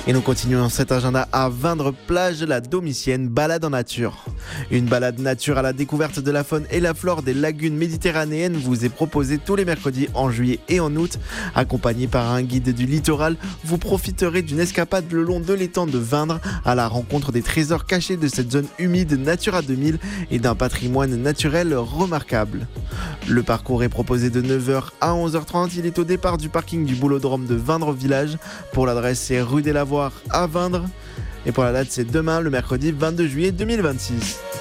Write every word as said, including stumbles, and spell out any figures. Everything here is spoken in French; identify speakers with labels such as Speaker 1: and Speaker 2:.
Speaker 1: Et nous continuons cet agenda à Vindre, plage la Domitienne, balade en nature. Une balade nature à la découverte de la faune et la flore des lagunes méditerranéennes vous est proposée tous les mercredis en juillet et en août. Accompagné par un guide du littoral, vous profiterez d'une escapade le long de l'étang de Vindre à la rencontre des trésors cachés de cette zone humide Natura deux mille et d'un patrimoine naturel remarquable. Le parcours est proposé de neuf heures à onze heures trente. Il est au départ du parking du Boulodrome de Vindre Village. Pour l'adresse, c'est rue des Lavoirs à Vindre. Et pour la date, c'est demain, le mercredi vingt-deux juillet deux mille vingt-six.